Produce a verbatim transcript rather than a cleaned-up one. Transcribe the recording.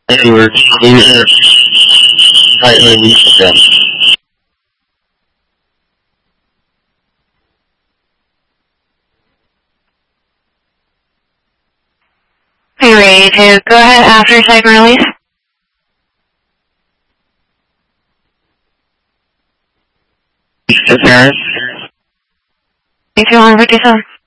Hey, we're clear. Tightly release them. Are you ready to go ahead after second release? Interference. eighty-one fifty-seven.